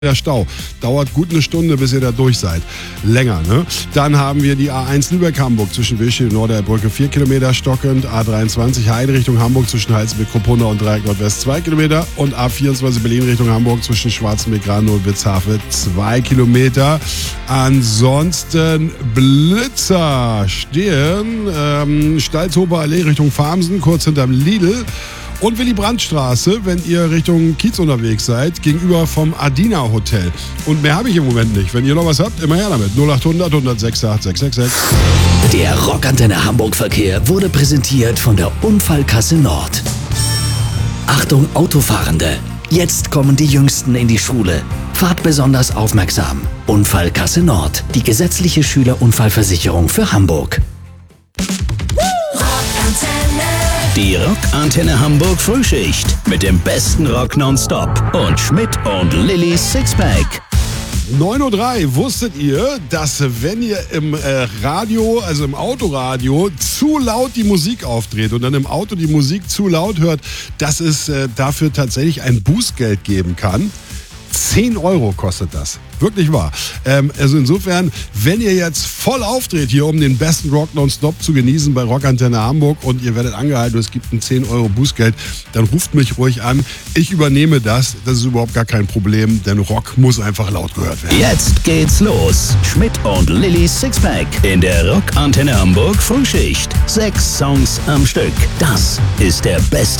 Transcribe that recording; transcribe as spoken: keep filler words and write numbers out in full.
Der Stau dauert gut eine Stunde, bis ihr da durch seid. Länger, ne? Dann haben wir die A eins Lübeck-Hamburg zwischen Wilschild und Norderbrücke vier Kilometer stockend, A dreiundzwanzig Heide Richtung Hamburg zwischen Halstenbeck, Kruppunda und Dreieck Nordwest zwei Kilometer und A vierundzwanzig Berlin Richtung Hamburg zwischen Schwarzenbeck, Granow und Witzhafe zwei Kilometer. Ansonsten Blitzer stehen, ähm, Stalzhofer Allee Richtung Farmsen, kurz hinterm Lidl. Und Willy-Brandt-Straße, wenn ihr Richtung Kiez unterwegs seid, gegenüber vom Adina Hotel. Und mehr habe ich im Moment nicht. Wenn ihr noch was habt, immer her damit. null achthundert, hundertsechs, acht sechs sechs sechs. Der Rockantenne Hamburg-Verkehr wurde präsentiert von der Unfallkasse Nord. Achtung Autofahrende, jetzt kommen die Jüngsten in die Schule. Fahrt besonders aufmerksam. Unfallkasse Nord, die gesetzliche Schülerunfallversicherung für Hamburg. Die Rockantenne Hamburg Frühschicht mit dem besten Rock nonstop und Schmidt und Lillys Sixpack. neun Uhr drei, wusstet ihr, dass wenn ihr im äh, Radio, also im Autoradio, zu laut die Musik aufdreht und dann im Auto die Musik zu laut hört, dass es äh, dafür tatsächlich ein Bußgeld geben kann? zehn Euro kostet das. Wirklich wahr. Ähm, also insofern, wenn ihr jetzt voll aufdreht hier, um den besten Rock nonstop zu genießen bei Rockantenne Hamburg und ihr werdet angehalten, es gibt ein zehn Euro Bußgeld, dann ruft mich ruhig an. Ich übernehme das. Das ist überhaupt gar kein Problem, denn Rock muss einfach laut gehört werden. Jetzt geht's los. Schmidt und Lillys Sixpack in der Rockantenne Hamburg Frühschicht. Sechs Songs am Stück. Das ist der beste